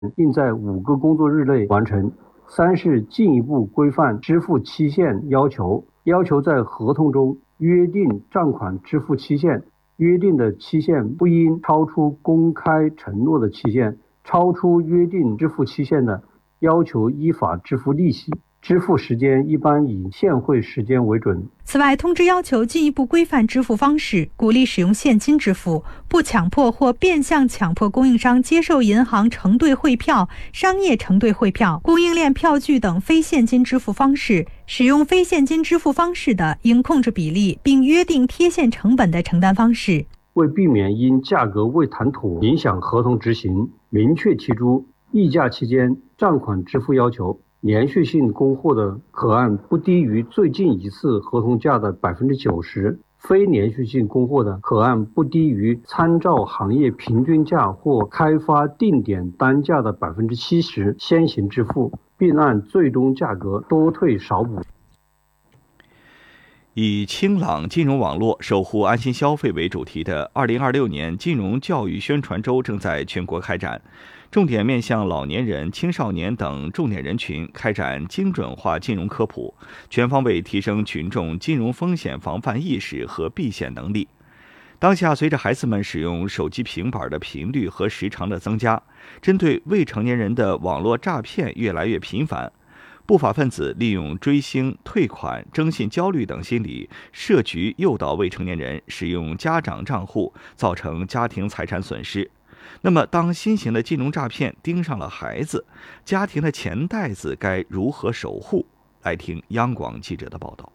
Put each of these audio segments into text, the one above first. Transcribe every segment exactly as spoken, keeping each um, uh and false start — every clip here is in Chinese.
应在五个工作日内完成。三是进一步规范支付期限要求，要求在合同中约定账款支付期限，约定的期限不应超出公开承诺的期限，超出约定支付期限的，要求依法支付利息。支付时间一般以现汇时间为准。 此外，通知要求进一步规范支付方式，鼓励使用现金支付，不强迫或变相强迫供应商接受银行承兑汇票、商业承兑汇票、供应链票据等非现金支付方式。使用非现金支付方式的，应控制比例，并约定贴现成本的承担方式。 为避免因价格未谈妥影响合同执行，明确提出议价期间账款支付要求。连续性供货的可按不低于最近一次合同价的 百分之九十， 非连续性供货的可按不低于参照行业平均价或开发定点单价的 百分之七十 先行支付，并按最终价格多退少补。 以清朗金融网络守护安心消费为主题的二零二六年金融教育宣传周正在全国开展，重点面向老年人、青少年等重点人群开展精准化金融科普，全方位提升群众金融风险防范意识和避险能力。当下，随着孩子们使用手机平板的频率和时长的增加，针对未成年人的网络诈骗越来越频繁。不法分子利用追星、退款、征信焦虑等心理，设局诱导未成年人使用家长账户，造成家庭财产损失。那么，当新型的金融诈骗盯上了孩子，家庭的钱袋子该如何守护？来听央广记者的报道。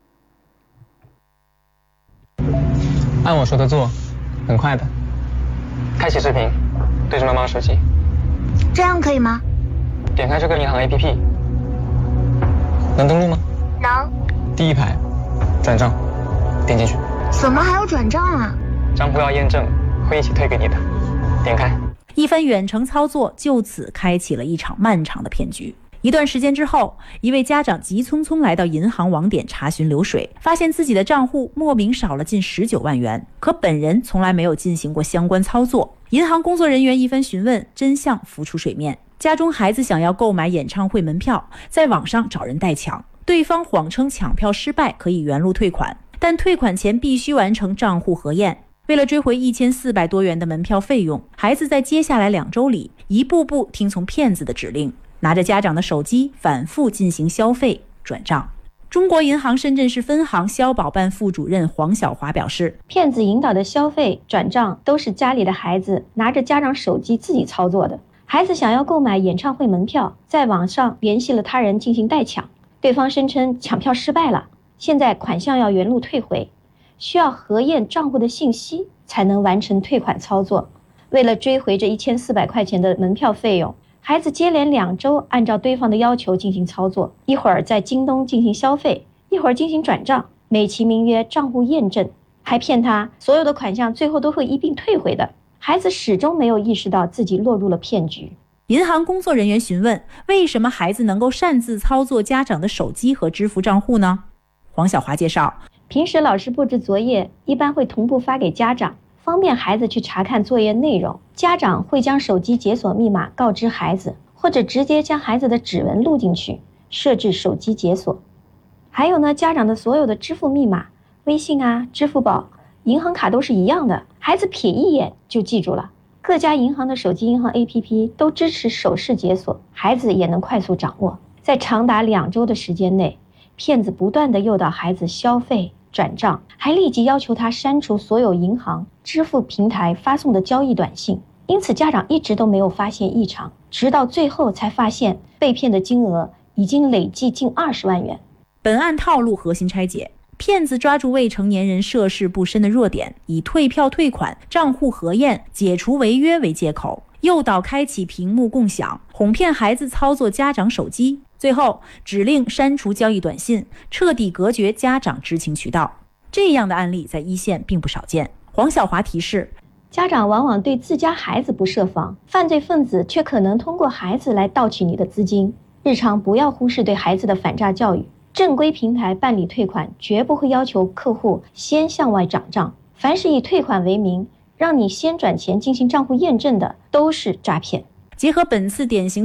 按我说的做，很快的。开启视频，对着妈妈手机。 这样可以吗？ 点开这个银行 A P P。能登录吗？ 能。 第一排，转账，点进去。 怎么还要转账啊？ 账户要验证，会一起退给你的。点开。 一番远程操作就此开启了一场漫长的骗局。一段时间之后，一位家长急匆匆来到银行网点查询流水，发现自己的账户莫名少了近十九万元，可本人从来没有进行过相关操作。银行工作人员一番询问，真相浮出水面。家中孩子想要购买演唱会门票，在网上找人代抢，对方谎称抢票失败可以原路退款，但退款前必须完成账户核验。为了追回一千四百多元的门票费用，孩子在接下来两周里一步步听从骗子的指令，拿着家长的手机反复进行消费转账。中国银行深圳市分行消保办副主任黄晓华表示， 骗子引导的消费转账都是家里的孩子拿着家长手机自己操作的。孩子想要购买演唱会门票，在网上联系了他人进行代抢，对方声称抢票失败了，现在款项要原路退回，需要核验账户的信息才能完成退款操作。为了追回这一千四百块钱的门票费用，孩子接连两周按照对方的要求进行操作，一会儿在京东进行消费，一会儿进行转账，美其名曰账户验证，还骗他所有的款项最后都会一并退回的。孩子始终没有意识到自己落入了骗局。 银行工作人员询问，为什么孩子能够擅自操作家长的手机和支付账户呢？黄晓华介绍， 平时老师布置作业一般会同步发给家长，方便孩子去查看作业内容。家长会将手机解锁密码告知孩子，或者直接将孩子的指纹录进去，设置手机解锁。还有呢，家长的所有的支付密码，微信啊、支付宝、银行卡都是一样的，孩子瞥一眼就记住了。各家银行的手机银行 A P P 都支持手势解锁，孩子也能快速掌握。在长达两周的时间内，骗子不断地诱导孩子消费转账，还立即要求他删除所有银行支付平台发送的交易短信。因此家长一直都没有发现异常，直到最后才发现被骗的金额已经累计近二十万元。 本案套路核心拆解，骗子抓住未成年人涉世不深的弱点，以退票退款、账户核验、解除违约为借口，诱导开启屏幕共享，哄骗孩子操作家长手机，最后指令删除交易短信，彻底隔绝家长知情渠道。这样的案例在一线并不少见。黄晓华提示， 家长往往对自家孩子不设防，犯罪分子却可能通过孩子来盗取你的资金。日常不要忽视对孩子的反诈教育。正规平台办理退款绝不会要求客户先向外转账，凡是以退款为名让你先转钱进行账户验证的都是诈骗。 结合本次典型